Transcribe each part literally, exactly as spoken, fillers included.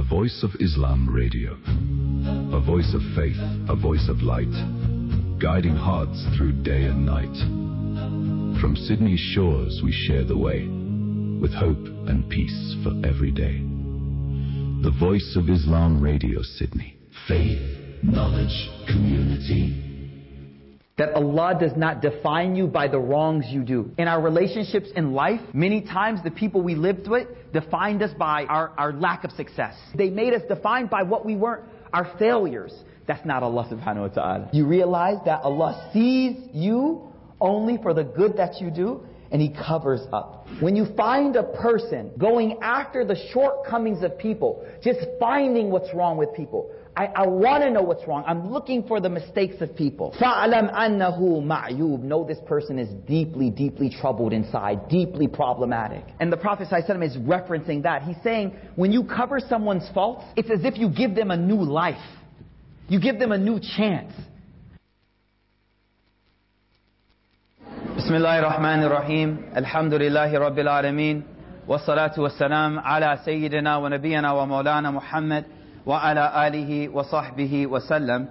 The Voice of Islam Radio. A voice of faith, a voice of light, guiding hearts through day and night. From Sydney's shores we share the way, with hope and peace for every day. The Voice of Islam Radio, Sydney. Faith, knowledge, community. That Allah does not define you by the wrongs you do. In our relationships in life, many times the people we lived with defined us by our, our lack of success. They made us defined by what we weren't, our failures. That's not Allah subhanahu wa ta'ala. You realize that Allah sees you only for the good that you do, and He covers up. When you find a person going after the shortcomings of people, just finding what's wrong with people, I, I want to know what's wrong. I'm looking for the mistakes of people. فَعْلَمْ أَنَّهُ مَعْيُوب. Know this person is deeply, deeply troubled inside, deeply problematic. And the Prophet ﷺ is referencing that. He's saying, when you cover someone's faults, it's as if you give them a new life. You give them a new chance. Bismillahir Rahmanir Rahim. Alhamdulillahi Rabbil Alameen. Wassalatu wassalam ala Sayyidina wa Nabiyyina wa Maulana Muhammad wa ala alihi wa sahbihi wa sallam.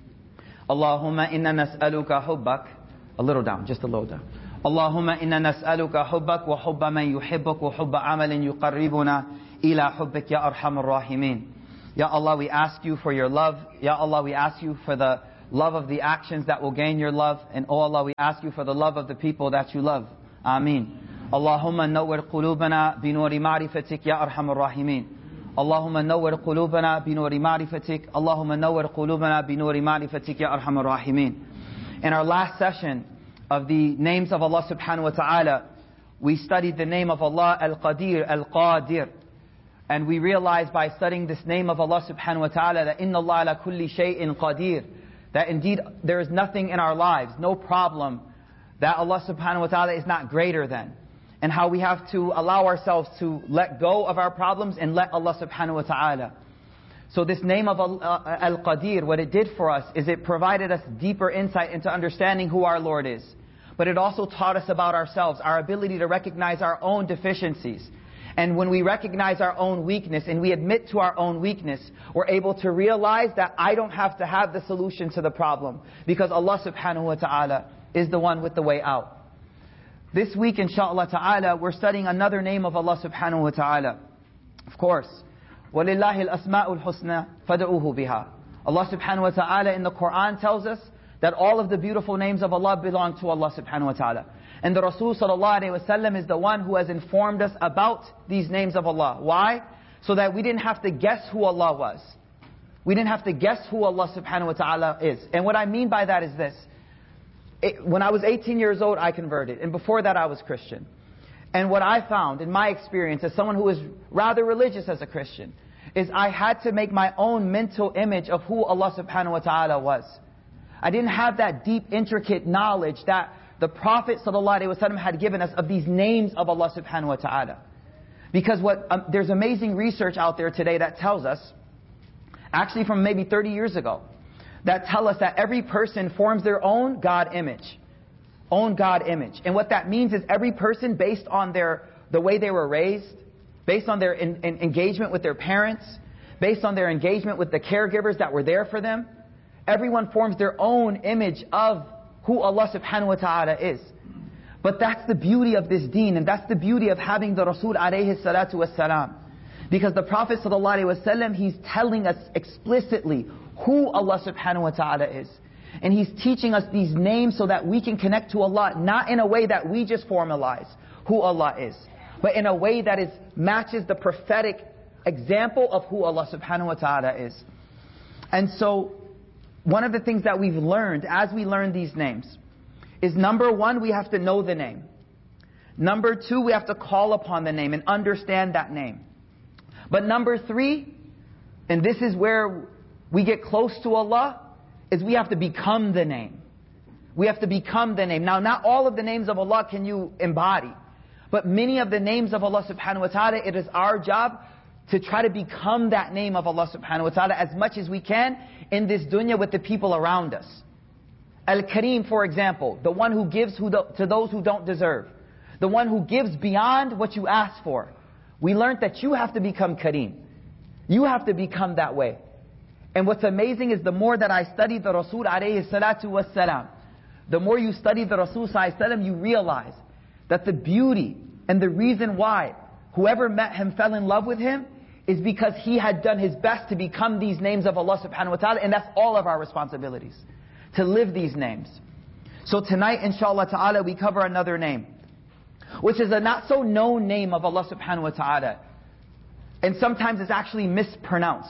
Allahumma inna nas'aluka hubbak. A little down, just a little down. Allahumma inna nas'aluka hubbak wa hubba man yuhibbuk wa hubba amalin yuqarribuna ila hubbik ya arhamar rahimin. Ya Allah, we ask you for your love. Ya Allah, we ask you for the love of the actions that will gain your love. And oh Allah, we ask you for the love of the people that you love. Ameen. Allahumma nawwir qulubana binuri ma'rifatik ya arhamar rahimin. Allahumma nawwir qulubana binuri ma'rifatik. Allahumma nawwir qulubana binuri ma'rifatik ya arhamar rahimin. In our last session of the names of Allah subhanahu wa ta'ala, we studied the name of Allah Al-Qadir, Al-Qadir. And we realized by studying this name of Allah subhanahu wa ta'ala that Inna Allah ala kulli shay'in qadir. That indeed there is nothing in our lives, no problem that Allah subhanahu wa ta'ala is not greater than. And how we have to allow ourselves to let go of our problems and let Allah subhanahu wa ta'ala. So this name of Al-Qadir, what it did for us is it provided us deeper insight into understanding who our Lord is. But it also taught us about ourselves, our ability to recognize our own deficiencies. And when we recognize our own weakness and we admit to our own weakness, we're able to realize that I don't have to have the solution to the problem, because Allah subhanahu wa ta'ala is the one with the way out. This week, inshaAllah ta'ala, we're studying another name of Allah subhanahu wa ta'ala. Of course, وَلِلَّهِ الْأَسْمَاءُ الْحُسْنَى فَدْعُوهُ بِهَا. Allah subhanahu wa ta'ala in the Quran tells us that all of the beautiful names of Allah belong to Allah subhanahu wa ta'ala. And the Rasul sallallahu alayhi wa sallam is the one who has informed us about these names of Allah. Why? So that we didn't have to guess who Allah was. We didn't have to guess who Allah subhanahu wa ta'ala is. And what I mean by that is this. It, when I was eighteen years old, I converted. And before that, I was Christian. And what I found in my experience as someone who is rather religious as a Christian, is I had to make my own mental image of who Allah subhanahu wa ta'ala was. I didn't have that deep, intricate knowledge that the Prophet ﷺ had given us of these names of Allah subhanahu wa ta'ala. Because what um, there's amazing research out there today that tells us, actually from maybe thirty years ago, that tell us that every person forms their own God image. Own God image. And what that means is every person, based on their the way they were raised, based on their in, in engagement with their parents, based on their engagement with the caregivers that were there for them, everyone forms their own image of who Allah subhanahu wa ta'ala is. But that's the beauty of this deen, and that's the beauty of having the Rasul alayhi salatu wassalam. Because the Prophet sallallahu alayhi wasallam, he's telling us explicitly who Allah subhanahu wa ta'ala is. And he's teaching us these names so that we can connect to Allah, not in a way that we just formalize who Allah is, but in a way that is matches the prophetic example of who Allah subhanahu wa ta'ala is. And so, one of the things that we've learned as we learn these names is, number one, we have to know the name. Number two, we have to call upon the name and understand that name. But number three, and this is where we get close to Allah, is we have to become the name. We have to become the name. Now, not all of the names of Allah can you embody, but many of the names of Allah subhanahu wa ta'ala, it is our job to try to become that name of Allah subhanahu wa ta'ala as much as we can in this dunya with the people around us. Al-Kareem, for example, the one who gives who the, to those who don't deserve. The one who gives beyond what you ask for. We learned that you have to become Kareem. You have to become that way. And what's amazing is the more that I study the Rasul alayhi salatu was salam, the more you study the Rasul sallallahu alayhi wa sallam, you realize that the beauty and the reason why whoever met him fell in love with him is because he had done his best to become these names of Allah subhanahu wa ta'ala, and that's all of our responsibilities, to live these names. So tonight, inshallah ta'ala, we cover another name, which is a not so known name of Allah subhanahu wa ta'ala. And sometimes it's actually mispronounced.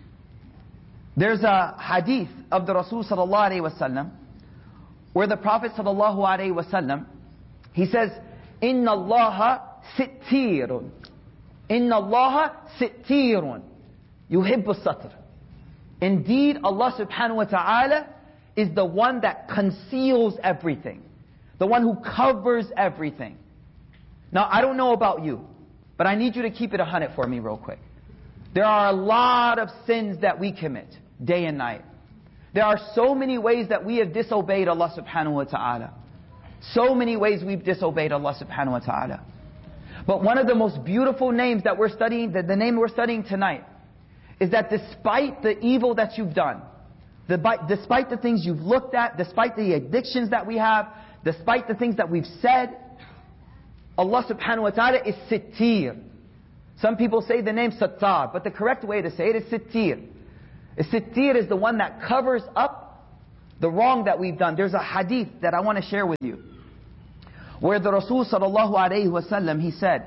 There's a hadith of the Rasul sallallahu alayhi wa sallam, where the Prophet sallallahu alayhi wa sallam, he says, Inna Allaha sittirun. Inna Allaha sittirun. Yuhibbu satr. Indeed, Allah subhanahu wa ta'ala is the one that conceals everything. The one who covers everything. Now, I don't know about you, but I need you to keep it a hundred for me real quick. There are a lot of sins that we commit, day and night. There are so many ways that we have disobeyed Allah subhanahu wa ta'ala. So many ways we've disobeyed Allah subhanahu wa ta'ala. But one of the most beautiful names that we're studying, the, the name we're studying tonight, is that despite the evil that you've done, the, despite the things you've looked at, despite the addictions that we have, despite the things that we've said, Allah subhanahu wa ta'ala is Sittir. Some people say the name Sattar, but the correct way to say it is Sittir. Sittir is the one that covers up the wrong that we've done. There's a hadith that I want to share with you, where the Rasul sallallahu alayhi wa sallam, he said,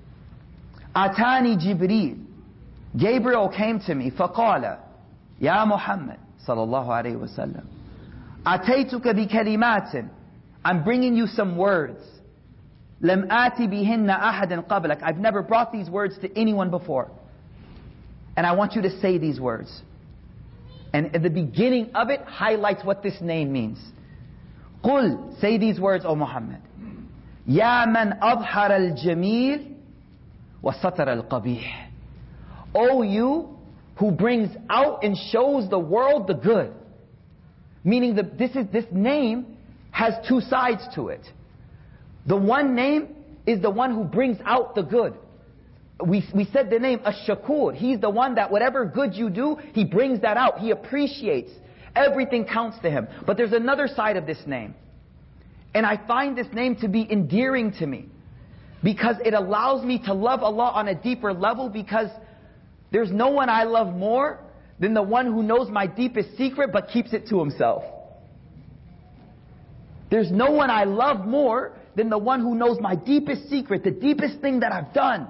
Atani Jibreel, Gabriel came to me, faqala, Ya Muhammad sallallahu alayhi wa sallam, Ataytuka bi kalimatin, I'm bringing you some words. Lam ati bihinna ahadan qablak, I've never brought these words to anyone before. And I want you to say these words. And at the beginning of it highlights what this name means. Qul, say these words, O Muhammad. Ya man adhara al-jameel wa satara al-qabih. O you who brings out and shows the world the good. Meaning that this is this name has two sides to it. The one name is the one who brings out the good. We, we said the name Ash-Shakur. He's the one that whatever good you do, he brings that out. He appreciates. Everything counts to him. But there's another side of this name. And I find this name to be endearing to me, because it allows me to love Allah on a deeper level, because there's no one I love more than the one who knows my deepest secret but keeps it to himself. There's no one I love more than the one who knows my deepest secret, the deepest thing that I've done.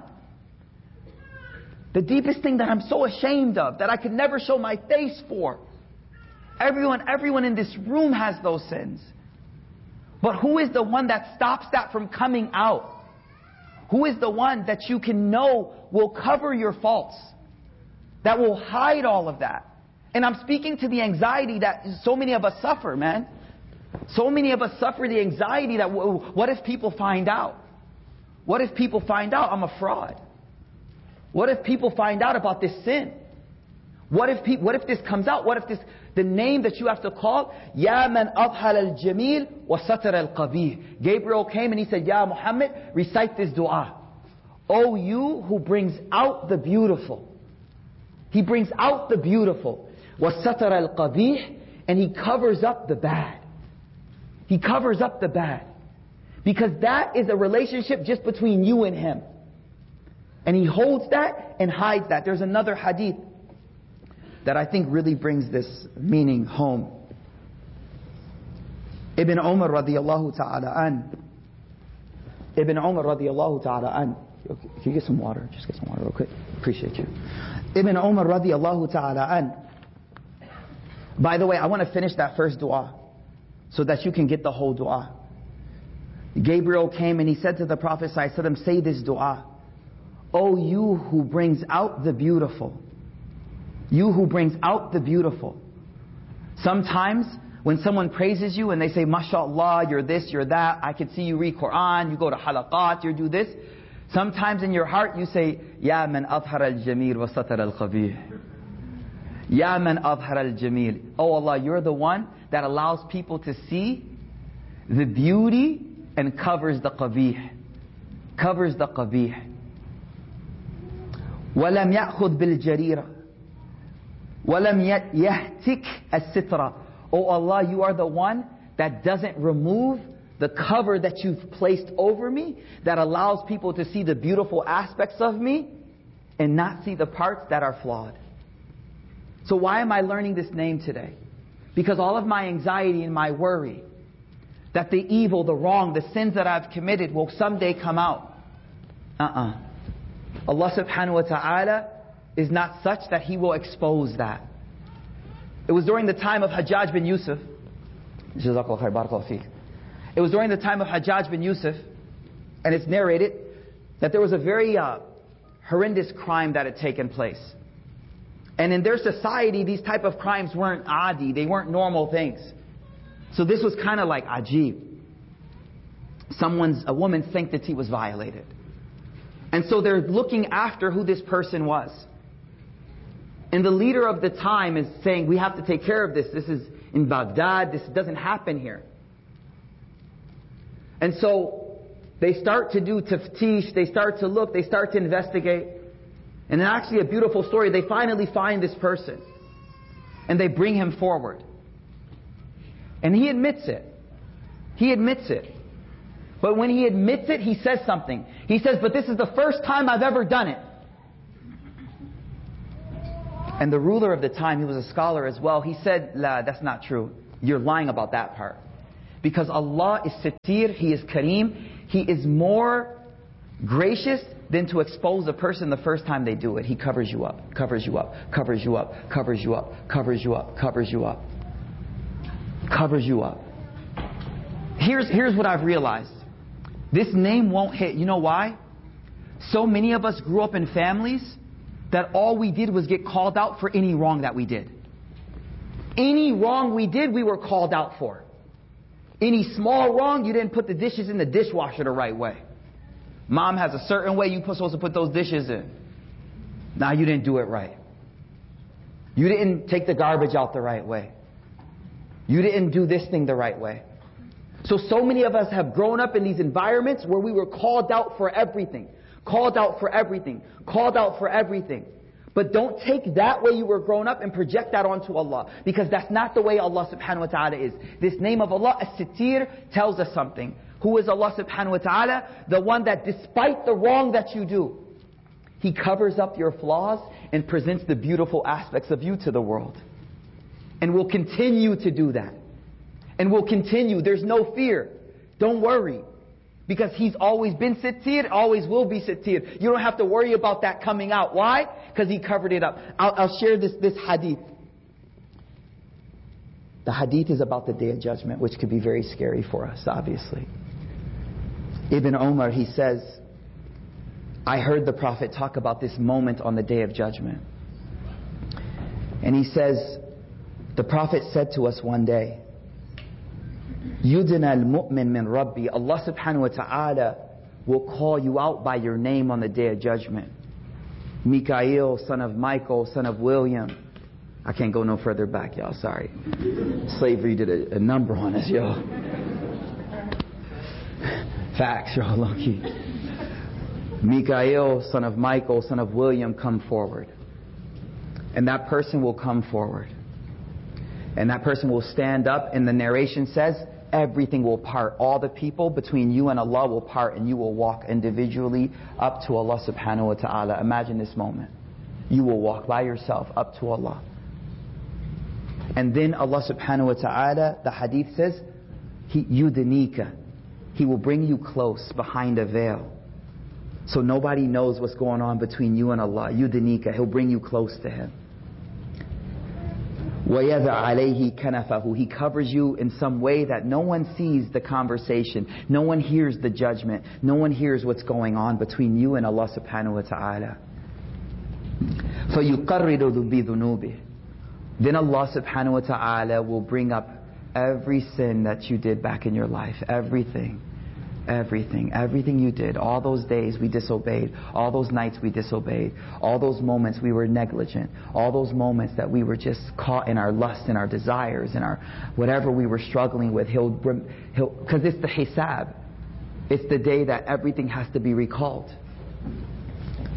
The deepest thing that I'm so ashamed of, that I could never show my face for. Everyone, everyone in this room has those sins. But who is the one that stops that from coming out? Who is the one that you can know will cover your faults? That will hide all of that? And I'm speaking to the anxiety that so many of us suffer, man. So many of us suffer the anxiety that, what if people find out? What if people find out I'm a fraud? What if people find out about this sin? What if pe- what if this comes out? What if this, the name that you have to call, Ya man adhal al-jameel wa satar al-qabih. Gabriel came and he said, Ya Muhammad, recite this dua. O you who brings out the beautiful. He brings out the beautiful. Wa satar al-qabih, and he covers up the bad. He covers up the bad. Because that is a relationship just between you and him. And he holds that and hides that. There's another hadith that I think really brings this meaning home. Ibn Umar radiyallahu ta'ala an. Ibn Umar radiyallahu ta'ala an. Can you get some water? Just get some water real quick. Appreciate you. Ibn Umar radiyallahu ta'ala an. By the way, I want to finish that first dua so that you can get the whole dua. Gabriel came and he said to the Prophet sallallahu alaihi wasallam, say this dua. O you who brings out the beautiful. You who brings out the beautiful. Sometimes when someone praises you and they say, MashaAllah, you're this, you're that, I can see you read Quran, you go to halaqat, you do this. Sometimes in your heart you say, Ya man adhar al-jameel wa satar al-qabih. Ya man adhar al-jameel. Oh Allah, you're the one that allows people to see the beauty and covers the qabih. Covers the qabih. وَلَمْ يَأْخُذْ بِالْجَرِيرَةِ وَلَمْ يَهْتِكْ السِّتْرَةِ. Oh Allah, you are the one that doesn't remove the cover that you've placed over me, that allows people to see the beautiful aspects of me and not see the parts that are flawed. So why am I learning this name today? Because all of my anxiety and my worry that the evil, the wrong, the sins that I've committed will someday come out. Uh-uh. Allah subhanahu wa ta'ala is not such that He will expose that. It was during the time of Hajjaj bin Yusuf. It was during the time of Hajjaj bin Yusuf, and it's narrated that there was a very uh, horrendous crime that had taken place. And in their society, these type of crimes weren't adi, they weren't normal things. So this was kind of like ajib. Someone's, a woman's sanctity was violated. And so they're looking after who this person was. And the leader of the time is saying, we have to take care of this. This is in Baghdad. This doesn't happen here. And so they start to do taftish. They start to look. They start to investigate. And then actually a beautiful story. They finally find this person. And they bring him forward. And he admits it. He admits it. But when he admits it, he says something. He says, but this is the first time I've ever done it. And the ruler of the time, he was a scholar as well, he said, La, that's not true. You're lying about that part. Because Allah is Satir, He is Kareem. He is more gracious than to expose a person the first time they do it. He covers you up, covers you up, covers you up, covers you up, covers you up, covers you up, covers you up. Here's, here's what I've realized. This name won't hit. You know why? So many of us grew up in families that all we did was get called out for any wrong that we did. Any wrong we did, we were called out for. Any small wrong, you didn't put the dishes in the dishwasher the right way. Mom has a certain way you're supposed to put those dishes in. Now you didn't do it right. You didn't take the garbage out the right way. You didn't do this thing the right way. So, so many of us have grown up in these environments where we were called out for everything. Called out for everything. Called out for everything. But don't take that way you were grown up and project that onto Allah. Because that's not the way Allah subhanahu wa ta'ala is. This name of Allah, As-Sitir, tells us something. Who is Allah subhanahu wa ta'ala? The one that despite the wrong that you do, He covers up your flaws and presents the beautiful aspects of you to the world. And will continue to do that. And will continue. There's no fear. Don't worry. Because He's always been Sitir, always will be Sitir. You don't have to worry about that coming out. Why? Because He covered it up. I'll, I'll share this, this hadith. The hadith is about the Day of Judgment, which could be very scary for us, obviously. Ibn Umar, he says, I heard the Prophet talk about this moment on the Day of Judgment. And he says, the Prophet said to us one day, Yudna al-mu'min min Rabbi. Allah subhanahu wa ta'ala will call you out by your name on the Day of Judgment. Mikael, son of Michael, son of William. I can't go no further back, y'all, sorry. Slavery did a, a number on us, y'all. Facts, y'all, lucky. Mikael, son of Michael, son of William, come forward. And that person will come forward. And that person will stand up, and the narration says, everything will part. All the people between you and Allah will part, and you will walk individually up to Allah subhanahu wa ta'ala. Imagine this moment. You will walk by yourself up to Allah. And then Allah subhanahu wa ta'ala, the hadith says, He yudanika. He will bring you close behind a veil. So nobody knows what's going on between you and Allah. Yudanika. He'll bring you close to Him. وَيَذَعْ عَلَيْهِ كَنَفَهُ. He covers you in some way that no one sees the conversation. No one hears the judgment. No one hears what's going on between you and Allah subhanahu wa ta'ala. فَيُقَرِّدُ بِذُنُوبِهِ. Then Allah subhanahu wa ta'ala will bring up every sin that you did back in your life. Everything. Everything, everything you did, all those days we disobeyed, all those nights we disobeyed, all those moments we were negligent, all those moments that we were just caught in our lust and our desires and our whatever we were struggling with. He'll, he'll, because it's the hisab. It's the day that everything has to be recalled.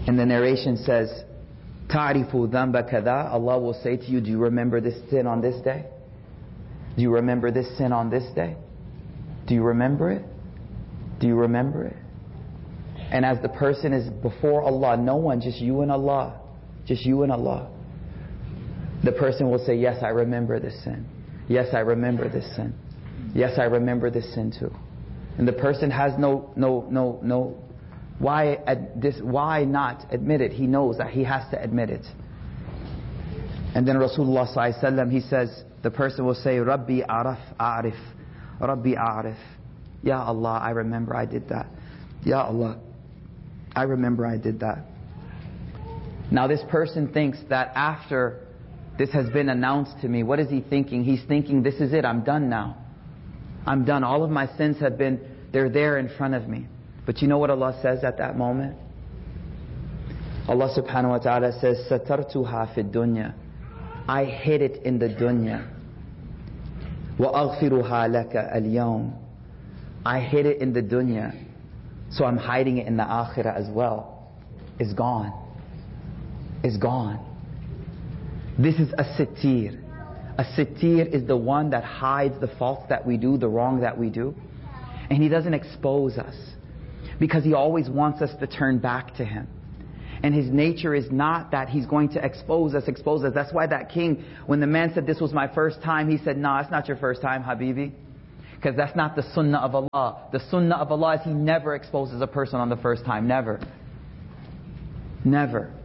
And the narration says, تَعْرِفُ ذَنْبَ كَذَا. Allah will say to you, do you remember this sin on this day? Do you remember this sin on this day? Do you remember it? Do you remember it? And as the person is before Allah, no one, just you and Allah, just you and Allah, the person will say, yes, I remember this sin. Yes, I remember this sin. Yes, I remember this sin too. And the person has no, no, no, no, why, ad, this, why not admit it? He knows that he has to admit it. And then Rasulullah sallallahu alaihi wasallam, he says, the person will say, Rabbi araf, a'rif, Rabbi a'rif. Ya Allah, I remember I did that. Ya Allah, I remember I did that. Now this person thinks that after this has been announced to me, what is he thinking? He's thinking, this is it, I'm done now. I'm done. All of my sins have been, they're there in front of me. But you know what Allah says at that moment? Allah subhanahu wa ta'ala says, Satartuha fi dunya. I hid it in the dunya. Wa aghfiruha laka al-yawm. I hid it in the dunya. So I'm hiding it in the akhirah as well. It's gone. It's gone. This is a sittir. A sittir is the one that hides the faults that we do, the wrong that we do. And he doesn't expose us. Because he always wants us to turn back to him. And his nature is not that he's going to expose us, expose us. That's why that king, when the man said this was my first time, he said, no, it's not your first time, Habibi. Because that's not the sunnah of Allah. The sunnah of Allah is he never exposes a person on the first time. Never. Never.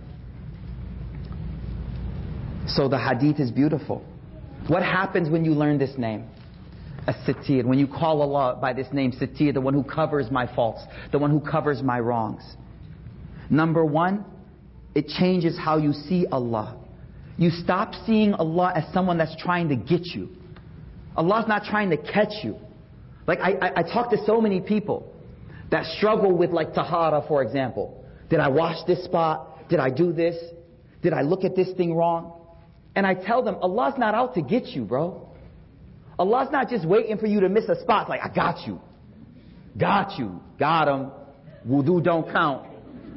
So the hadith is beautiful. What happens when you learn this name? As-Sittir. When you call Allah by this name, Sittir, the one who covers my faults, the one who covers my wrongs. Number one, it changes how you see Allah. You stop seeing Allah as someone that's trying to get you. Allah's not trying to catch you. Like I, I, I talk to so many people that struggle with like tahara, for example. Did I wash this spot? Did I do this? Did I look at this thing wrong? And I tell them, Allah's not out to get you, bro. Allah's not just waiting for you to miss a spot. It's like, I got you. Got you. Got him. Wudu don't count.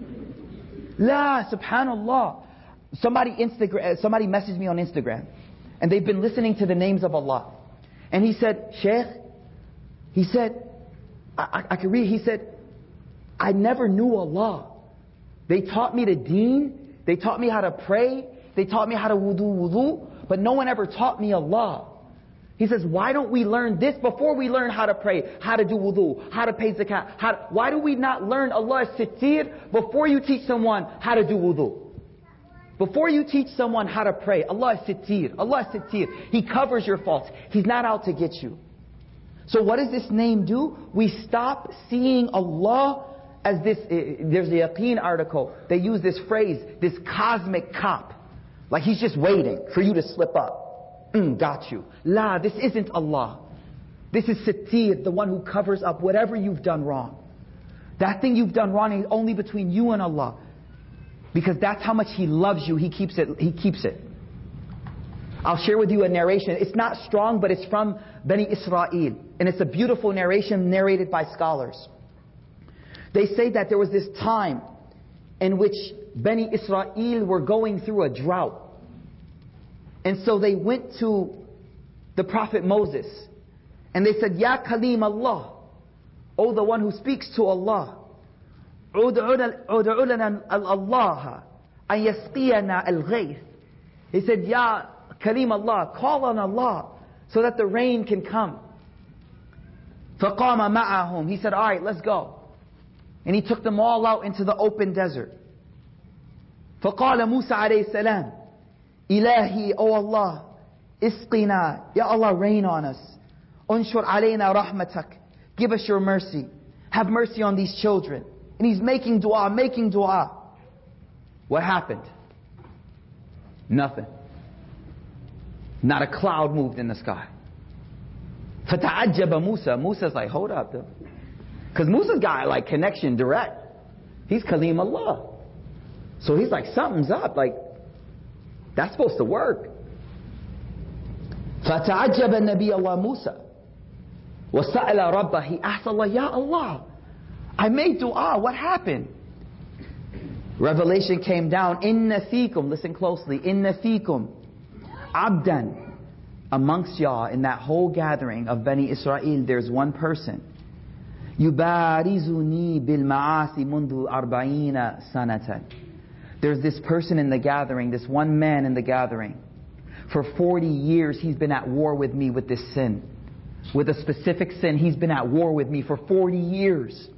La, subhanallah. Somebody Instagram, somebody messaged me on Instagram. And they've been listening to the names of Allah. And he said, Sheikh, he said, I, I, I can read, he said, I never knew Allah. They taught me the deen. They taught me how to pray. They taught me how to wudu wudu. But no one ever taught me Allah. He says, why don't we learn this before we learn how to pray, how to do wudu, how to pay zakat? How to, why do we not learn Allah's sittir before you teach someone how to do wudu? Before you teach someone how to pray, Allah is sittir. Allah is sittir. He covers your faults. He's not out to get you. So what does this name do? We stop seeing Allah as this, uh, there's a Yaqeen article. They use this phrase, this cosmic cop. Like he's just waiting for you to slip up. Mm, got you. La, this isn't Allah. This is Sittir, the one who covers up whatever you've done wrong. That thing you've done wrong is only between you and Allah. Because that's how much He loves you, He keeps it. He keeps it. I'll share with you a narration. It's not strong, but it's from Bani Israel. And it's a beautiful narration narrated by scholars. They say that there was this time in which Bani Israel were going through a drought. And so they went to the Prophet Moses. And they said, Ya Kalim Allah, O the one who speaks to Allah, Ud'u lana Allah an yasqiyana al-ghayth. He said, Ya Kalim Allah, call on Allah so that the rain can come. فَقَامَ مَعَهُمْ. He said, alright, let's go. And he took them all out into the open desert. فَقَالَ مُوسَى عَلَيْهِ السَّلَامُ Ilahi, O Allah, isqina, Ya Allah, rain on us. Unshur alayna rahmatak, give us your mercy. Have mercy on these children. And he's making dua, making dua. What happened? Nothing. Not a cloud moved in the sky. Fata'ajjaba Musa. Musa's like, hold up though. Because Musa's got like connection direct. He's Kalim Allah. So he's like, something's up. Like, that's supposed to work. فَتَعَجَّبَ النَّبِيَ اللَّهِ مُوسَى وَسَأَلَ رَبَّهِ He asked Allah, Ya Allah, I made dua, what happened? Revelation came down. Inna fikum, listen closely. Inna fikum abdan. Amongst y'all, in that whole gathering of Bani Israel, there's one person. Yubarizuni bil ma'asi mundu arba'ina sanatan. There's this person in the gathering, this one man in the gathering. For forty years, he's been at war with me with this sin. With a specific sin, he's been at war with me for forty years.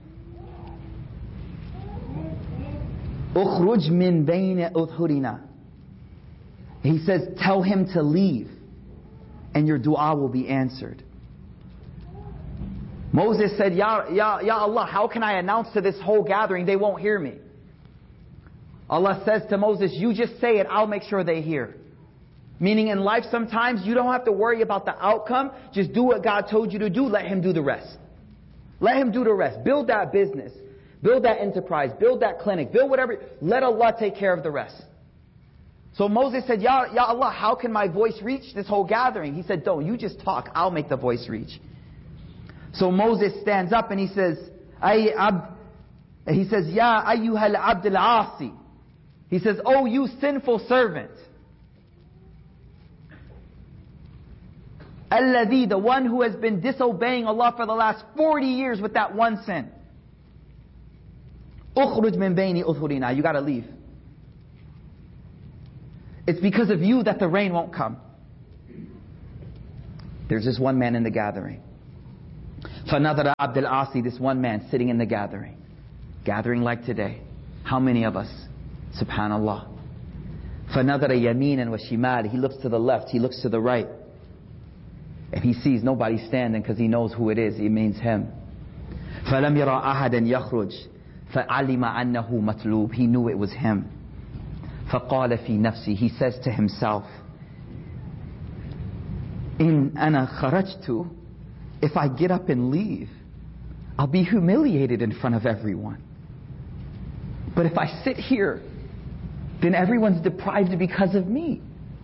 Ukhruj min bayna udhurina. He says, tell him to leave, and your dua will be answered. Moses said, Ya, Ya, Ya Allah, how can I announce to this whole gathering? They won't hear me. Allah says to Moses, you just say it, I'll make sure they hear. Meaning in life sometimes you don't have to worry about the outcome. Just do what God told you to do. Let Him do the rest. Let Him do the rest. Build that business. Build that enterprise. Build that clinic. Build whatever. Let Allah take care of the rest. So Moses said, Ya, Ya Allah, how can my voice reach this whole gathering? He said, don't. You just talk. I'll make the voice reach. So Moses stands up and he says, Ay ab, he says, Ya ayyuhal abdul asi. He says, oh you sinful servant. Alladhi, the one who has been disobeying Allah for the last forty years with that one sin. Ukhruj min bayni udhurina. You gotta leave. It's because of you that the rain won't come. There's this one man in the gathering. فَنَظَرَ عَبْدُ الْعَاصِي, this one man sitting in the gathering. Gathering like today. How many of us? Subhanallah. فَنَظَرَ يَمِينًا وَشِمَالًا. He looks to the left, he looks to the right. And he sees nobody standing because he knows who it is. It means him. فَلَمْ يَرَى أَحَدًا يَخْرُجْ فَعَلِمَ أَنَّهُ مَطْلُوبٌ. He knew it was him. فَقَالَ فِي نَفْسِهِ. He says to himself, إِنْ أَنَا خَرَجْتُ. If I get up and leave, I'll be humiliated in front of everyone. But if I sit here, then everyone's deprived because of me.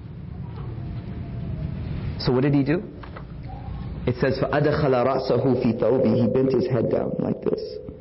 So what did he do? It says, فَأَدْخَلَ رَأْسَهُ فِي ثَوْبِهِ. He bent his head down like this.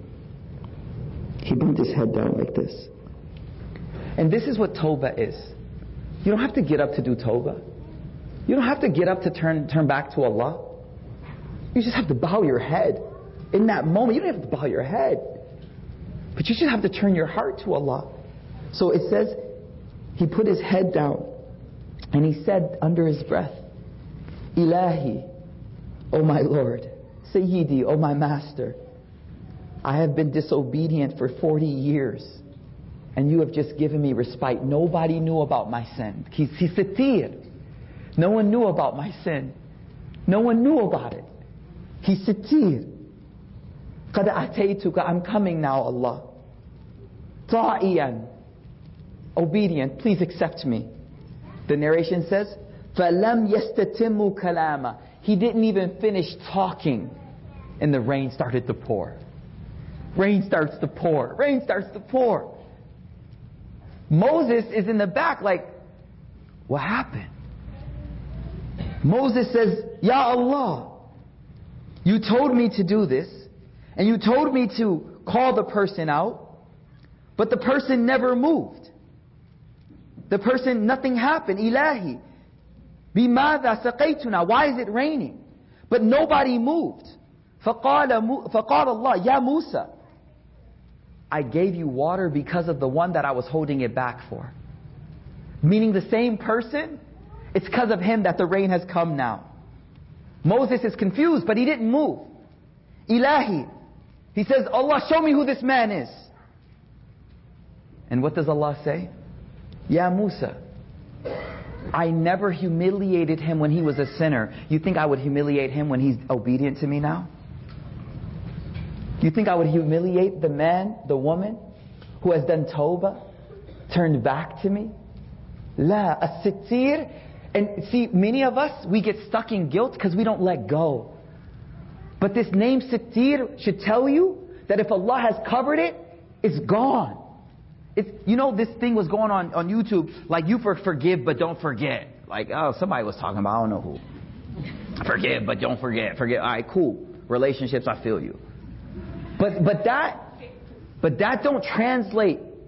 He bent his head down like this. And this is what tawbah is. You don't have to get up to do tawbah. You don't have to get up to turn turn back to Allah. You just have to bow your head. In that moment, you don't have to bow your head. But you just have to turn your heart to Allah. So it says, he put his head down and he said under his breath, Ilahi, O my Lord, Sayyidi, O my Master, I have been disobedient for forty years and you have just given me respite. Nobody knew about my sin. He's sitir. No one knew about my sin. No one knew about it. He's sitir. قَدْ أَتَيْتُكَ. I'm coming now, Allah. Ta'iyan. Obedient. Please accept me. The narration says, فَلَمْ يَسْتَتِمُّ كَلَامًا. He didn't even finish talking and the rain started to pour. Rain starts to pour. Rain starts to pour. Moses is in the back like, what happened? Moses says, Ya Allah, you told me to do this and you told me to call the person out, but the person never moved. The person, nothing happened. Ilahi, بِمَاذَا سَقَيْتُنَا. Why is it raining? But nobody moved. فَقَالَ, فَقَالَ اللَّهُ يَا مُوسَى. I gave you water because of the one that I was holding it back for. Meaning the same person, it's because of him that the rain has come now. Moses is confused, but he didn't move. Ilahi. He says, Allah, show me who this man is. And what does Allah say? Ya Musa, I never humiliated him when he was a sinner. You think I would humiliate him when he's obedient to me now? You think I would humiliate the man, the woman, who has done tawbah, turned back to me? La, as-sittir. And see, many of us, we get stuck in guilt because we don't let go. But this name sittir should tell you that if Allah has covered it, it's gone. It's, you know, this thing was going on on YouTube, like you for forgive but don't forget. Like, oh, somebody was talking about, I don't know who. Forgive but don't forget. Forget. All right, cool. Relationships, I feel you. But but that but that don't translate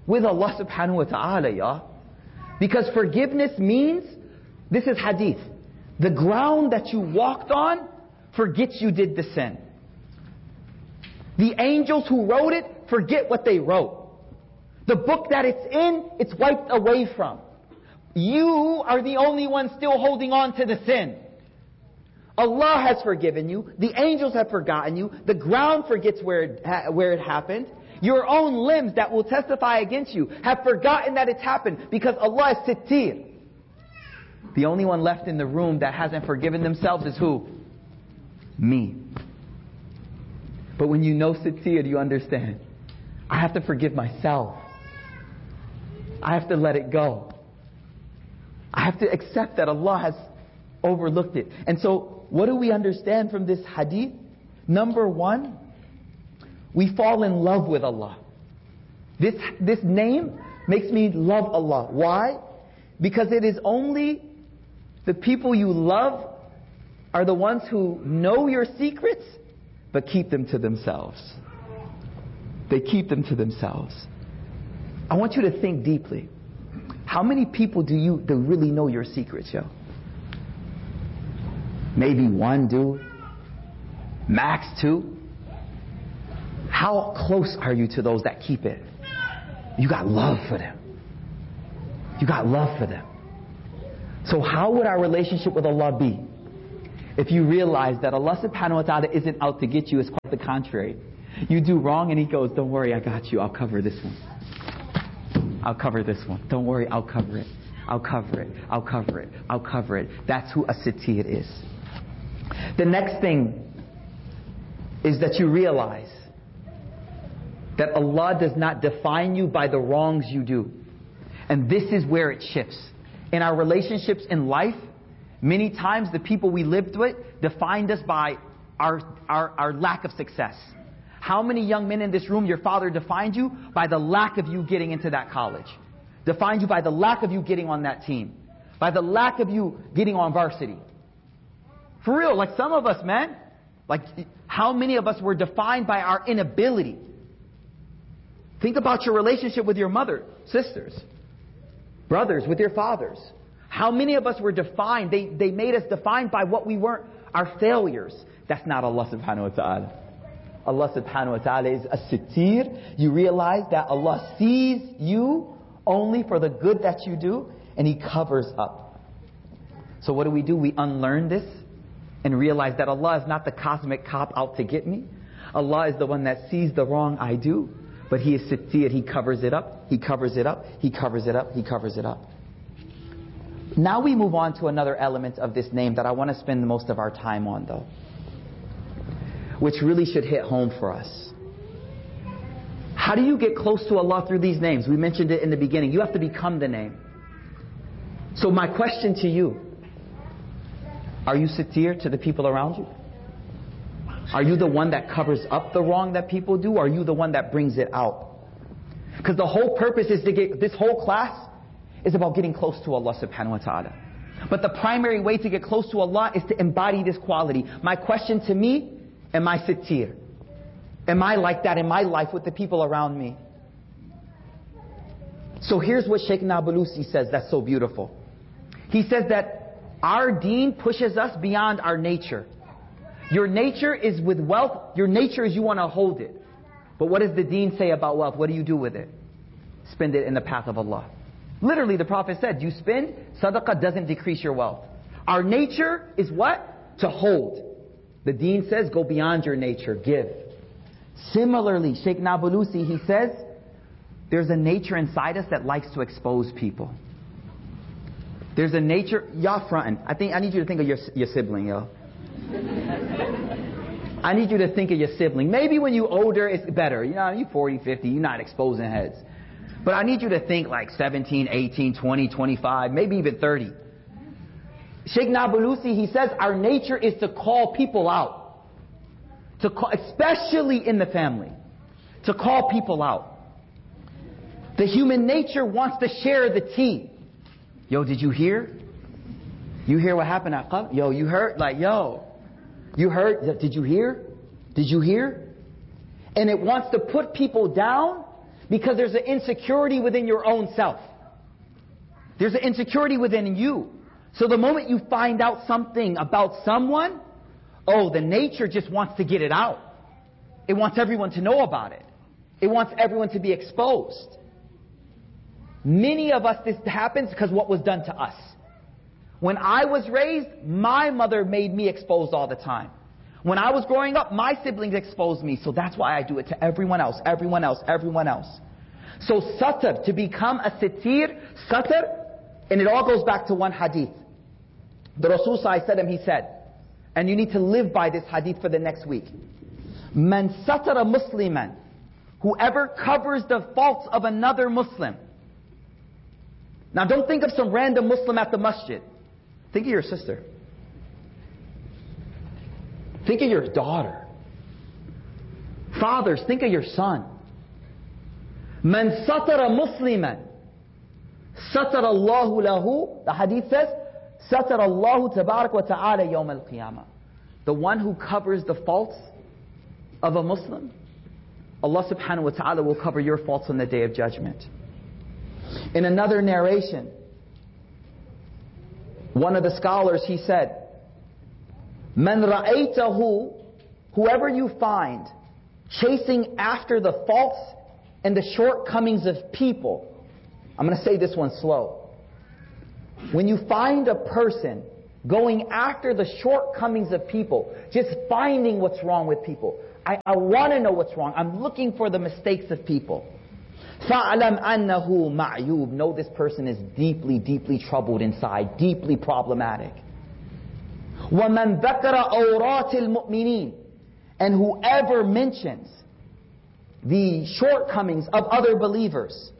with Allah subhanahu wa ta'ala, ya. Because forgiveness means, this is hadith, the ground that you walked on forgets you did the sin. The angels who wrote it forget what they wrote. The book that it's in, it's wiped away from. You are the only one still holding on to the sin. Allah has forgiven you. The angels have forgotten you. The ground forgets where it, ha- where it happened. Your own limbs that will testify against you have forgotten that it's happened because Allah is Sittir. The only one left in the room that hasn't forgiven themselves is who? Me. But when you know Sittir, you understand. I have to forgive myself. I have to let it go. I have to accept that Allah has overlooked it. And so, what do we understand from this hadith? Number one, we fall in love with Allah. This, this name makes me love Allah. Why? Because it is only the people you love are the ones who know your secrets, but keep them to themselves. They keep them to themselves. I want you to think deeply. How many people do you do really know your secrets, yo? Maybe one dude, max two. How close are you to those that keep it? You got love for them. You got love for them. So how would our relationship with Allah be if you realize that Allah subhanahu wa ta'ala isn't out to get you? It's quite the contrary. You do wrong and He goes, don't worry, I got you. I'll cover this one. I'll cover this one. Don't worry, I'll cover it. I'll cover it. I'll cover it. I'll cover it. That's who a Sittir is. The next thing is that you realize that Allah does not define you by the wrongs you do. And this is where it shifts. In our relationships in life, many times the people we lived with defined us by our, our, our lack of success. How many young men in this room, your father defined you by the lack of you getting into that college? Defined you by the lack of you getting on that team. By the lack of you getting on varsity. For real, like some of us, man. Like how many of us were defined by our inability? Think about your relationship with your mother, sisters, brothers, with your fathers. How many of us were defined, they, they made us defined by what we weren't, our failures. That's not Allah subhanahu wa ta'ala. Allah subhanahu wa ta'ala is a Sittir. You realize that Allah sees you only for the good that you do, and He covers up. So what do we do? We unlearn this and realize that Allah is not the cosmic cop out to get me. Allah is the one that sees the wrong I do, but He is Sittir. He covers it up. He covers it up. He covers it up. He covers it up. Now we move on to another element of this name that I want to spend most of our time on, though, which really should hit home for us. How do you get close to Allah through these names? We mentioned it in the beginning. You have to become the name. So my question to you, are you Sittir to the people around you? Are you the one that covers up the wrong that people do? Or are you the one that brings it out? Because the whole purpose is to get, this whole class is about getting close to Allah subhanahu wa ta'ala. But the primary way to get close to Allah is to embody this quality. My question to me, am I Sittir? Am I like that in my life with the people around me? So here's what Shaykh Nablusi says that's so beautiful. He says that our deen pushes us beyond our nature. Your nature is with wealth. Your nature is you want to hold it. But what does the deen say about wealth? What do you do with it? Spend it in the path of Allah. Literally, the Prophet said, you spend, sadaqah doesn't decrease your wealth. Our nature is what? To hold. The deen says, go beyond your nature, give. Similarly, Shaykh Nablusi, he says, there's a nature inside us that likes to expose people. There's a nature, y'all fronting. I think I need you to think of your, your sibling, yo. I need you to think of your sibling. Maybe when you're older, it's better. You know, you're forty, fifty, you're not exposing heads. But I need you to think like seventeen, eighteen, twenty, twenty-five, maybe even thirty. Shaykh Nablusi, he says, our nature is to call people out. To call, especially in the family. To call people out. The human nature wants to share the tea. Yo, did you hear? You hear what happened at Qab? Yo, you heard? Like, yo. You heard? Did you hear? Did you hear? And it wants to put people down Because there's an insecurity within your own self. There's an insecurity within you. So the moment you find out something about someone, oh, the nature just wants to get it out. It wants everyone to know about it. It wants everyone to be exposed. Many of us, this happens because what was done to us. When I was raised, my mother made me exposed all the time. When I was growing up, my siblings exposed me. So that's why I do it to everyone else, everyone else, everyone else. So satr, to become a sitir, satr, and it all goes back to one hadith. The Rasul sallallahu alaihi wasallam, he said, and you need to live by this hadith for the next week. Man satara musliman, whoever covers the faults of another Muslim. Now don't think of some random Muslim at the masjid. Think of your sister. Think of your daughter. Fathers, think of your son. Man satara musliman, satara Allahu lahu. The hadith says, satara Allahu tabarak wa ta'ala yawm al-qiyamah. The one who covers the faults of a Muslim, Allah subhanahu wa ta'ala will cover your faults on the day of judgment. In another narration, one of the scholars, he said, Man ra'aytahu, whoever you find chasing after the faults and the shortcomings of people. I'm going to say this one slow. When you find a person going after the shortcomings of people, just finding what's wrong with people. I, I want to know what's wrong. I'm looking for the mistakes of people. فَعْلَمْ أَنَّهُ مَعْيُوبٌ. Know this person is deeply, deeply troubled inside, deeply problematic. وَمَنْ ذَكَرَ أَوْرَاتِ الْمُؤْمِنِينَ. And whoever mentions the shortcomings of other believers,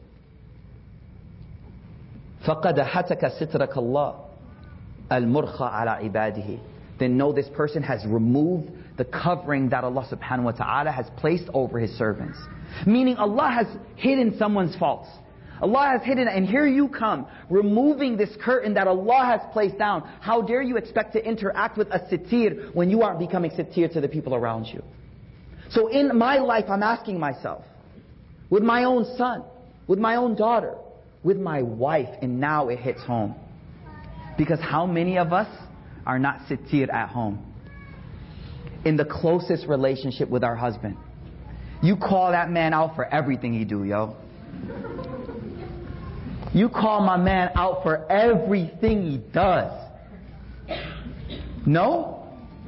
فَقَدْ حَتَكَ سِتْرَكَ اللَّهِ الْمُرْخَى عَلَى عِبَادِهِ. Then know this person has removed the covering that Allah subhanahu wa ta'ala has placed over His servants. Meaning Allah has hidden someone's faults. Allah has hidden, and here you come, removing this curtain that Allah has placed down. How dare you expect to interact with a sitir when you aren't becoming sitir to the people around you? So in my life, I'm asking myself, with my own son, with my own daughter, with my wife, and now it hits home. Because how many of us are not sitir at home? In the closest relationship with our husband. You call that man out for everything he do, yo. You call my man out for everything he does. No?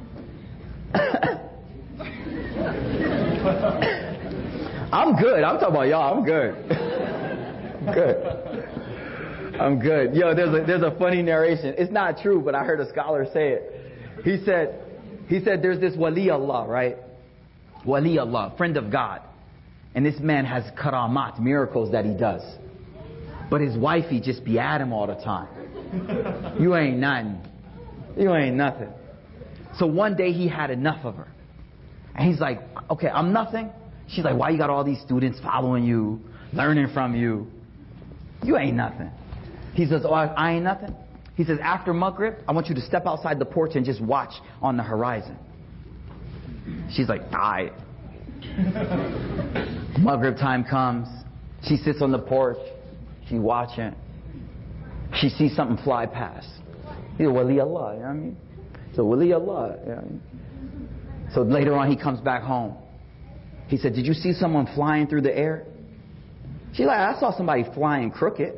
I'm good. I'm talking about y'all. I'm good. I'm good. I'm good. Yo, there's a, there's a funny narration. It's not true, but I heard a scholar say it. He said, he said there's this wali Allah, right? Wali Allah, friend of God. And this man has karamat, miracles that he does. But his wifey just be at him all the time. You ain't nothing. You ain't nothing. So one day he had enough of her. And he's like, okay, I'm nothing. She's like, why you got all these students following you, learning from you? You ain't nothing. He says, oh, I, I ain't nothing. He says, after Maghrib, I want you to step outside the porch and just watch on the horizon. She's like, alright. Maghrib time comes. She sits on the porch. She's watching. She sees something fly past. He's a wali Allah, you know what I mean? So wali Allah, you know what I mean? So later on he comes back home. He said, did you see someone flying through the air? She's like, I saw somebody flying crooked.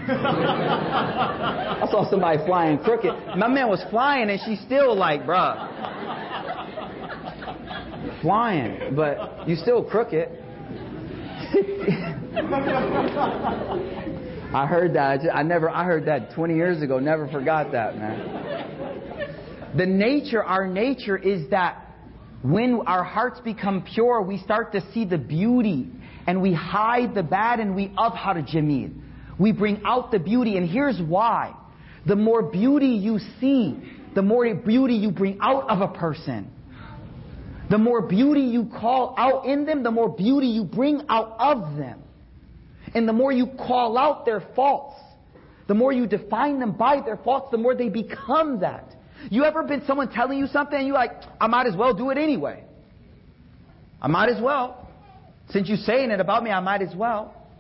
I saw somebody flying crooked. My man was flying and she's still like, bruh. Flying, but you still crooked. I heard that. I never. I heard that twenty years ago. Never forgot that, man. The nature, our nature is that when our hearts become pure, we start to see the beauty, and we hide the bad, and we abhar jameel. We bring out the beauty, and here's why: the more beauty you see, the more beauty you bring out of a person. The more beauty you call out in them, the more beauty you bring out of them. And the more you call out their faults, the more you define them by their faults, the more they become that. You ever been someone telling you something and you're like, I might as well do it anyway. I might as well. Since you're saying it about me, I might as well.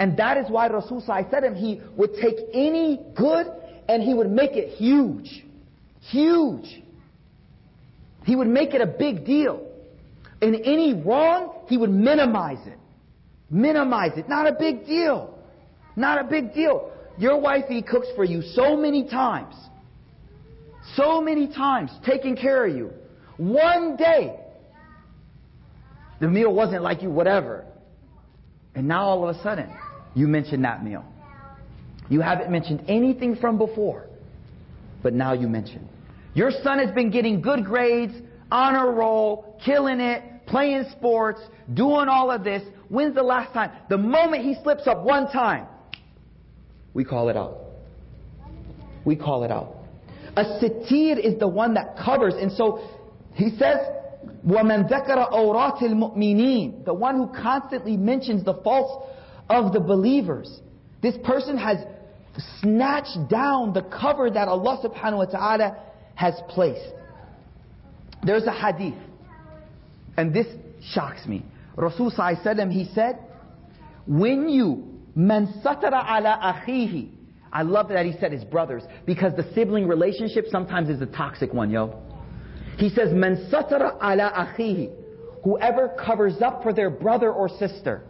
And that is why Rasul sallallahu alaihi wasallam, he would take any good and he would make it huge. Huge. He would make it a big deal. And any wrong, he would minimize it. Minimize it. Not a big deal. Not a big deal. Your wifey cooks for you so many times. So many times, taking care of you. One day, the meal wasn't like you, whatever. And now all of a sudden, you mention that meal. You haven't mentioned anything from before, but now you mention. Your son has been getting good grades, honor roll, killing it, playing sports, doing all of this. When's the last time? The moment he slips up one time, we call it out. We call it out. A sitir is the one that covers. And so he says, وَمَنْ ذَكَرَ أَوْرَاتِ الْمُؤْمِنِينَ, the one who constantly mentions the faults of the believers. This person has snatched down the cover that Allah subhanahu wa ta'ala has placed. There's a hadith, and this shocks me. Rasul sallallahu alaihi wasallam, he said, when you man satara ala akhihi, I love that he said his brothers, because the sibling relationship sometimes is a toxic one, yo. He says, man satara ala akhihi, whoever covers up for their brother or sister,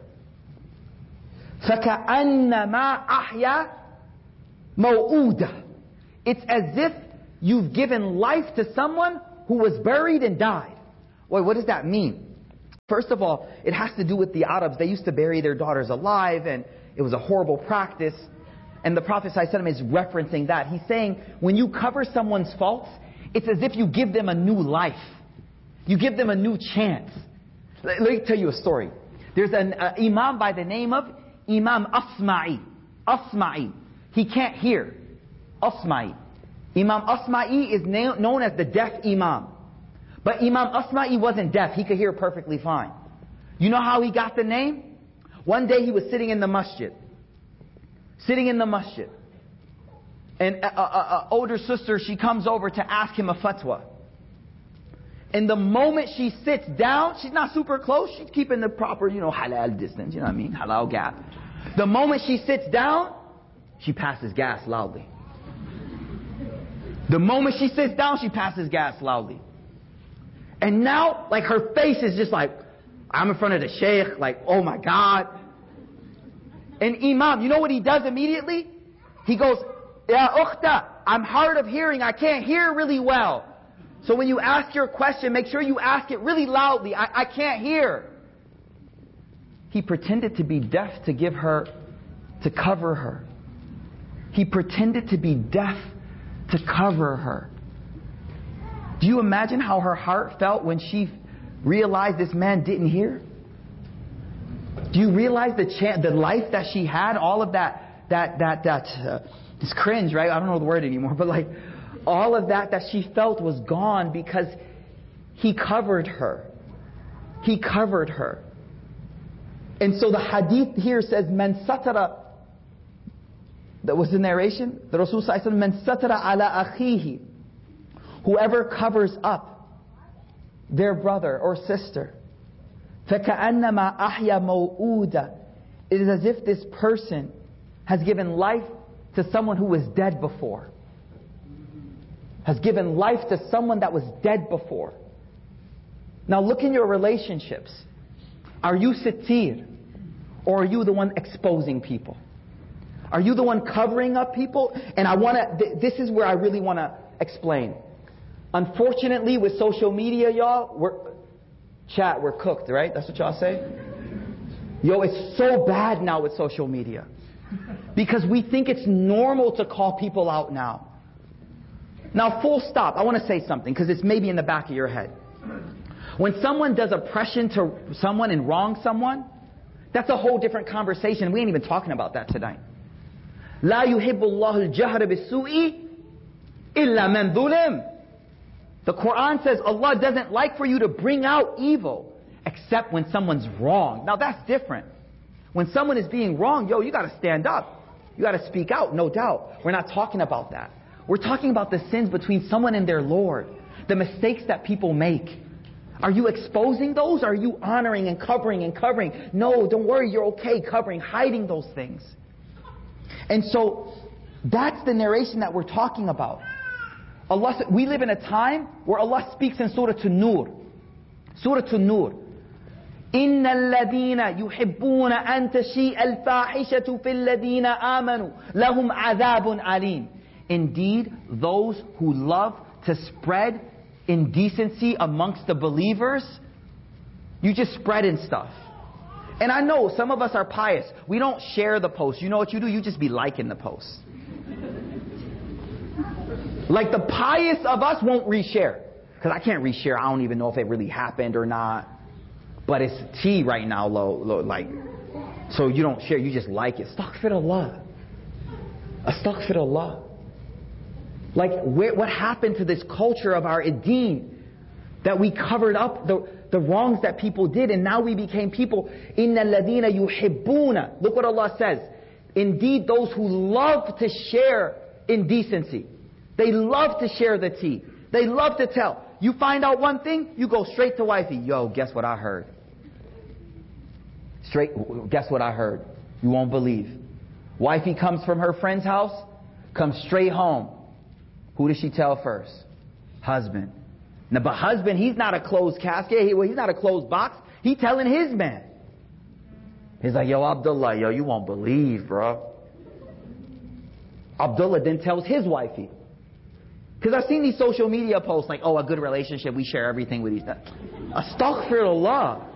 فَكَأَنَّمَا أَحْيَا مَوْءُودًا, it's as if you've given life to someone who was buried and died. Wait, what does that mean? First of all, it has to do with the Arabs. They used to bury their daughters alive, and it was a horrible practice. And the Prophet ﷺ is referencing that. He's saying, when you cover someone's faults, it's as if you give them a new life. You give them a new chance. Let me tell you a story. There's an uh, imam by the name of Imam Asma'i. Asma'i. He can't hear. Asma'i. Imam Asma'i is na- known as the deaf imam. But Imam Asma'i wasn't deaf. He could hear perfectly fine. You know how he got the name? One day he was sitting in the masjid. Sitting in the masjid. And an older sister, she comes over to ask him a fatwa. And the moment she sits down, she's not super close. She's keeping the proper, you know, halal distance. You know what I mean? Halal gap. The moment she sits down, she passes gas loudly. The moment she sits down, she passes gas loudly. And now, like, her face is just like, I'm in front of the sheikh, like, oh my God. And Imam, you know what he does immediately? He goes, Ya ukhta, I'm hard of hearing, I can't hear really well. So when you ask your question, make sure you ask it really loudly. I, I can't hear. He pretended to be deaf to give her, to cover her. He pretended to be deaf to cover her. Do you imagine how her heart felt when she realized this man didn't hear? Do you realize the cha- the life that she had, all of that, that, that, that, uh, it's cringe, right? I don't know the word anymore, but like, all of that that she felt was gone because he covered her. He covered her. And so the hadith here says, Man satara, that was the narration, the Rasul sallallahu alaihi wasallam, Man satara ala akhihi, whoever covers up their brother or sister, فَكَأَنَّمَا أَحْيَا مَوْءُودًا, it is as if this person has given life to someone who was dead before. Has given life to someone that was dead before. Now look in your relationships. Are you sitir? Or are you the one exposing people? Are you the one covering up people? And I want to, th- this is where I really want to explain. Unfortunately, with social media, y'all, we're, chat, we're cooked, right? That's what y'all say? Yo, it's so bad now with social media. Because we think it's normal to call people out now. Now, full stop. I want to say something because it's maybe in the back of your head. When someone does oppression to someone and wrongs someone, that's a whole different conversation. We ain't even talking about that tonight. لا يحب الله الجهر بالسوء إلا من ظلم. The Quran says Allah doesn't like for you to bring out evil except when someone's wrong. Now that's different. When someone is being wrong, yo, you got to stand up. You got to speak out, no doubt. We're not talking about that. We're talking about the sins between someone and their Lord. The mistakes that people make. Are you exposing those? Or are you honoring and covering and covering? No, don't worry, you're okay covering, hiding those things. And so, that's the narration that we're talking about. Allah, we live in a time where Allah speaks in Surah An-Nur. Surah An-Nur. إِنَّ الَّذِينَ يُحِبُّونَ أَن تَشِيءَ الْفَاحِشَةُ فِي الَّذِينَ آمَنُوا لَهُمْ عَذَابٌ أَلِيمٌ. Indeed, those who love to spread indecency amongst the believers, you just spreading stuff. And I know some of us are pious. We don't share the post. You know what you do? You just be liking the post. Like the pious of us won't reshare. Because I can't reshare. I don't even know if it really happened or not. But it's tea right now, low, low, like. So you don't share. You just like it. Astaghfirullah. Astaghfirullah. Like, where, what happened to this culture of our deen? That we covered up the, the wrongs that people did, and now we became people. إِنَّ الَّذِينَ يُحِبُّونَ. Look what Allah says. Indeed, those who love to share indecency. They love to share the tea. They love to tell. You find out one thing, you go straight to wifey. Yo, guess what I heard? Straight, guess what I heard? You won't believe. Wifey comes from her friend's house, comes straight home. Who does she tell first? Husband. Now, but husband, he's not a closed casket. He, well, he's not a closed box. He's telling his man. He's like, yo, Abdullah, yo, you won't believe, bro. Abdullah then tells his wifey. Because I've seen these social media posts like, oh, a good relationship, we share everything with each other. Astaghfirullah.